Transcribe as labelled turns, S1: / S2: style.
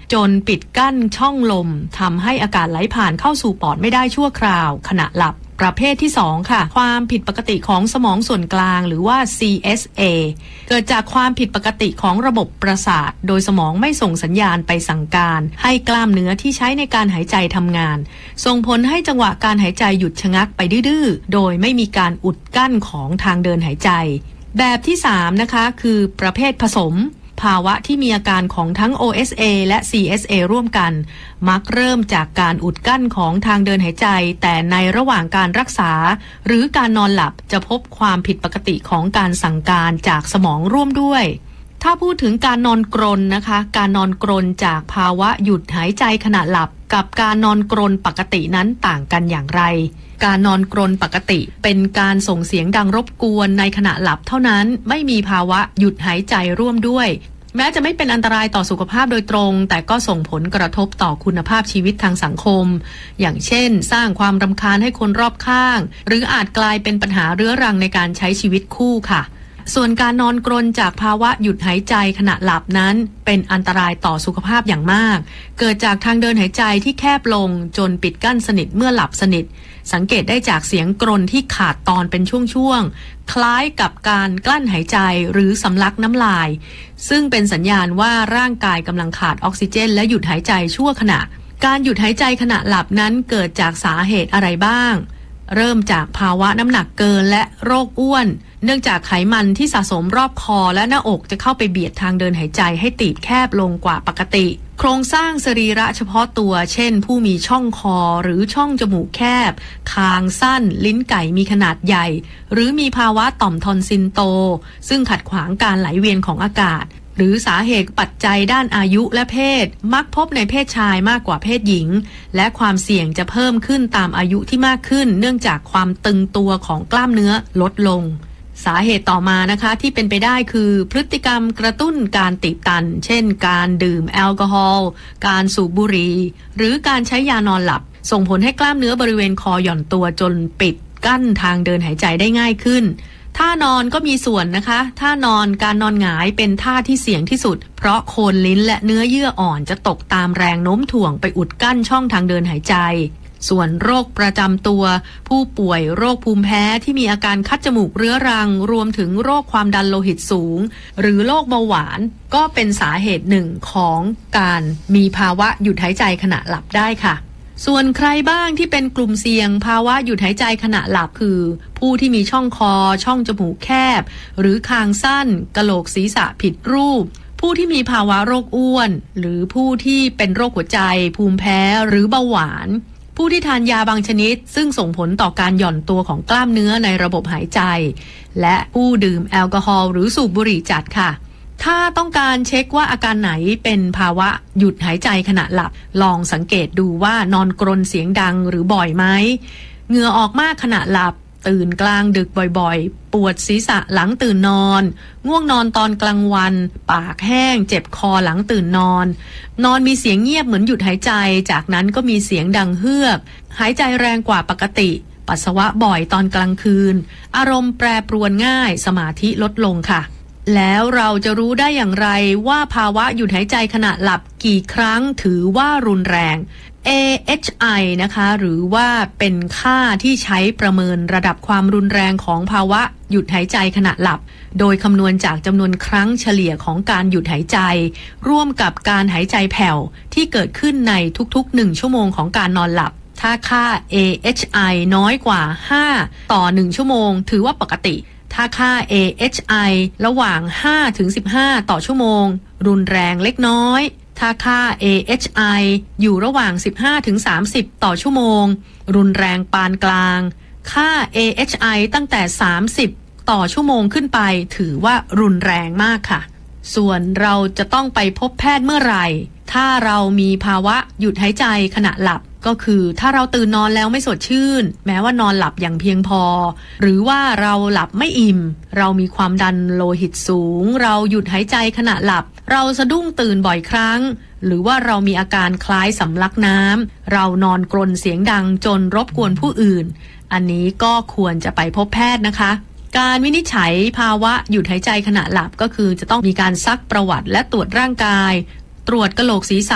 S1: จนปิดกั้นช่องลมทำให้อากาศไหลผ่านเข้าสู่ปอดไม่ได้ชั่วคราวขณะหลับประเภทที่2ค่ะความผิดปกติของสมองส่วนกลางหรือว่า CSA เกิดจากความผิดปกติของระบบประสาทโดยสมองไม่ส่งสัญญาณไปสั่งการให้กล้ามเนื้อที่ใช้ในการหายใจทำงานส่งผลให้จังหวะการหายใจหยุดชะงักไปดื้อๆโดยไม่มีการอุดกั้นของทางเดินหายใจแบบที่3นะคะคือประเภทผสมภาวะที่มีอาการของทั้ง OSA และ CSA ร่วมกันมักเริ่มจากการอุดกั้นของทางเดินหายใจแต่ในระหว่างการรักษาหรือการนอนหลับจะพบความผิดปกติของการสั่งการจากสมองร่วมด้วยถ้าพูดถึงการนอนกรนนะคะการนอนกรนจากภาวะหยุดหายใจขณะหลับกับการนอนกรนปกตินั้นต่างกันอย่างไรการนอนกรนปกติเป็นการส่งเสียงดังรบกวนในขณะหลับเท่านั้นไม่มีภาวะหยุดหายใจร่วมด้วยแม้จะไม่เป็นอันตรายต่อสุขภาพโดยตรงแต่ก็ส่งผลกระทบต่อคุณภาพชีวิตทางสังคมอย่างเช่นสร้างความรำคาญให้คนรอบข้างหรืออาจกลายเป็นปัญหาเรื้อรังในการใช้ชีวิตคู่ค่ะส่วนการนอนกรนจากภาวะหยุดหายใจขณะหลับนั้นเป็นอันตรายต่อสุขภาพอย่างมากเกิดจากทางเดินหายใจที่แคบลงจนปิดกั้นสนิทเมื่อหลับสนิทสังเกตได้จากเสียงกรนที่ขาดตอนเป็นช่วงๆคล้ายกับการกลั้นหายใจหรือสำลักน้ำลายซึ่งเป็นสัญญาณว่าร่างกายกำลังขาดออกซิเจนและหยุดหายใจชั่วขณะการหยุดหายใจขณะหลับนั้นเกิดจากสาเหตุอะไรบ้างเริ่มจากภาวะน้ำหนักเกินและโรคอ้วนเนื่องจากไขมันที่สะสมรอบคอและหน้าอกจะเข้าไปเบียดทางเดินหายใจให้ตีบแคบลงกว่าปกติโครงสร้างสรีระเฉพาะตัวเช่นผู้มีช่องคอหรือช่องจมูกแคบคางสั้นลิ้นไก่มีขนาดใหญ่หรือมีภาวะต่อมทอนซิลโตซึ่งขัดขวางการไหลเวียนของอากาศหรือสาเหตุปัจจัยด้านอายุและเพศมักพบในเพศชายมากกว่าเพศหญิงและความเสี่ยงจะเพิ่มขึ้นตามอายุที่มากขึ้นเนื่องจากความตึงตัวของกล้ามเนื้อลดลงสาเหตุต่อมานะคะที่เป็นไปได้คือพฤติกรรมกระตุ้นการตีบตันเช่นการดื่มแอลกอฮอล์การสูบบุหรี่หรือการใช้ยานอนหลับส่งผลให้กล้ามเนื้อบริเวณคอหย่อนตัวจนปิดกั้นทางเดินหายใจได้ง่ายขึ้นท่านอนก็มีส่วนนะคะท่านอนการนอนหงายเป็นท่าที่เสี่ยงที่สุดเพราะโคนลิ้นและเนื้อเยื่ออ่อนจะตกตามแรงโน้มถ่วงไปอุดกั้นช่องทางเดินหายใจส่วนโรคประจำตัวผู้ป่วยโรคภูมิแพ้ที่มีอาการคัดจมูกเรื้อรังรวมถึงโรคความดันโลหิตสูงหรือโรคเบาหวานก็เป็นสาเหตุหนึ่งของการมีภาวะหยุดหายใจขณะหลับได้ค่ะส่วนใครบ้างที่เป็นกลุ่มเสี่ยงภาวะหยุดหายใจขณะหลับคือผู้ที่มีช่องคอช่องจมูกแคบหรือคางสั้นกะโหลกศีรษะผิดรูปผู้ที่มีภาวะโรคอ้วนหรือผู้ที่เป็นโรคหัวใจภูมิแพ้หรือเบาหวานผู้ที่ทานยาบางชนิดซึ่งส่งผลต่อการหย่อนตัวของกล้ามเนื้อในระบบหายใจและผู้ดื่มแอลกอฮอล์หรือสูบบุหรี่จัดค่ะถ้าต้องการเช็คว่าอาการไหนเป็นภาวะหยุดหายใจขณะหลับลองสังเกตดูว่านอนกรนเสียงดังหรือบ่อยไหมเหงื่อออกมากขณะหลับตื่นกลางดึกบ่อยๆปวดศีรษะหลังตื่นนอนง่วงนอนตอนกลางวันปากแห้งเจ็บคอหลังตื่นนอนมีเสียงเงียบเหมือนหยุดหายใจจากนั้นก็มีเสียงดังเฮือกหายใจแรงกว่าปกติปัสสาวะบ่อยตอนกลางคืนอารมณ์แปรปรวนง่ายสมาธิลดลงค่ะแล้วเราจะรู้ได้อย่างไรว่าภาวะหยุดหายใจขณะหลับกี่ครั้งถือว่ารุนแรง AHI นะคะหรือว่าเป็นค่าที่ใช้ประเมินระดับความรุนแรงของภาวะหยุดหายใจขณะหลับโดยคำนวณจากจำนวนครั้งเฉลี่ยของการหยุดหายใจร่วมกับการหายใจแผ่วที่เกิดขึ้นในทุกๆ1ชั่วโมงของการนอนหลับถ้าค่า AHI น้อยกว่า5ต่อ1ชั่วโมงถือว่าปกติถ้าค่า AHI ระหว่าง5ถึง15ต่อชั่วโมงรุนแรงเล็กน้อยถ้าค่า AHI อยู่ระหว่าง15ถึง30ต่อชั่วโมงรุนแรงปานกลางค่า AHI ตั้งแต่30ต่อชั่วโมงขึ้นไปถือว่ารุนแรงมากค่ะส่วนเราจะต้องไปพบแพทย์เมื่อไหร่ถ้าเรามีภาวะหยุดหายใจขณะหลับก็คือถ้าเราตื่นนอนแล้วไม่สดชื่นแม้ว่านอนหลับอย่างเพียงพอหรือว่าเราหลับไม่อิ่มเรามีความดันโลหิตสูงเราหยุดหายใจขณะหลับเราสะดุ้งตื่นบ่อยครั้งหรือว่าเรามีอาการคล้ายสำลักน้ำเรานอนกรนเสียงดังจนรบกวนผู้อื่นอันนี้ก็ควรจะไปพบแพทย์นะคะการวินิจฉัยภาวะหยุดหายใจขณะหลับก็คือจะต้องมีการซักประวัติและตรวจร่างกายตรวจกะโหลกศีรษะ